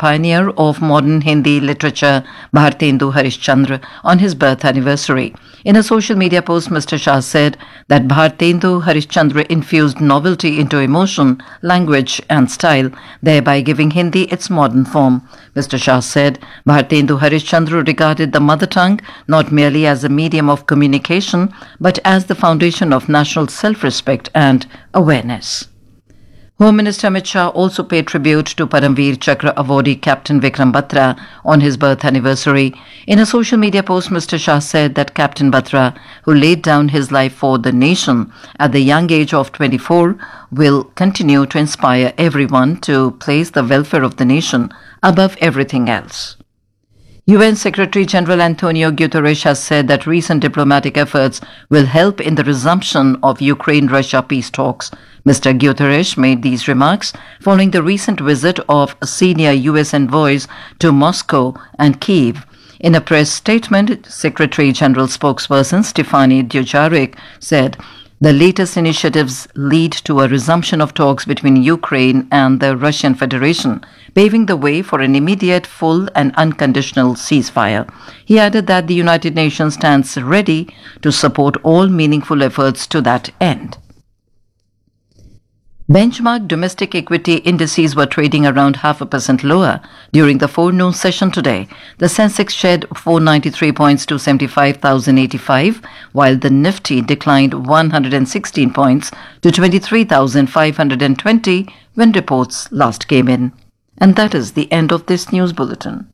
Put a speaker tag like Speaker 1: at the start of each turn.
Speaker 1: pioneer of modern Hindi literature, Bhartendu Harishchandra, on his birth anniversary. In a social media post, Mr. Shah said that Bhartendu Harishchandra infused novelty into emotion, language and style, thereby giving Hindi its modern form. Mr. Shah said Bhartendu Harishchandra regarded the mother tongue not merely as a medium of communication, but as the foundation of national self-respect and awareness. Home Minister Amit Shah also paid tribute to Paramveer Chakra awardee Captain Vikram Batra on his birth anniversary. In a social media post, Mr. Shah said that Captain Batra, who laid down his life for the nation at the young age of 24, will continue to inspire everyone to place the welfare of the nation above everything else. UN Secretary General Antonio Guterres has said that recent diplomatic efforts will help in the resumption of Ukraine-Russia peace talks. Mr. Guterres made these remarks following the recent visit of senior US envoys to Moscow and Kyiv. In a press statement, Secretary General spokesperson Stefani Dujarric said the latest initiatives lead to a resumption of talks between Ukraine and the Russian Federation, paving the way for an immediate, full and unconditional ceasefire. He added that the United Nations stands ready to support all meaningful efforts to that end. Benchmark domestic equity indices were trading around 0.5% lower during the forenoon session today. The Sensex shed 493 points to 75,085, while the Nifty declined 116 points to 23,520 when reports last came in. And that is the end of this news bulletin.